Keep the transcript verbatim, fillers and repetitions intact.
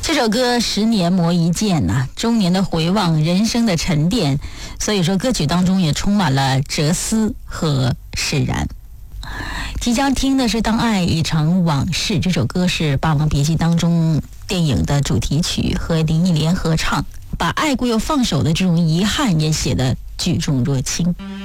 这首歌十年磨一剑呐、啊，中年的回望，人生的沉淀，所以说歌曲当中也充满了哲思和释然。即将听的是《当爱已成往事》，这首歌是《霸王别姬》当中电影的主题曲，和林忆莲合唱，把爱过又放手的这种遗憾也写得举重若轻。